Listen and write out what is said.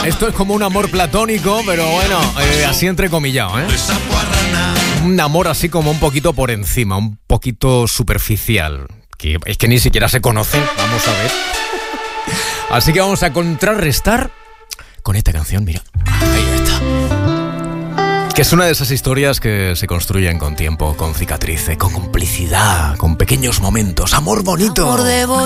Esto es como un amor platónico, pero bueno, así entrecomillado, ¿eh? Un amor así como un poquito por encima, un poquito superficial. Que es que ni siquiera se conocen, vamos a ver. Así que vamos a contrarrestar con esta canción, mira. Ahí está. Que es una de esas historias que se construyen con tiempo, con cicatrices, con complicidad, con pequeños momentos. Amor bonito. Amor de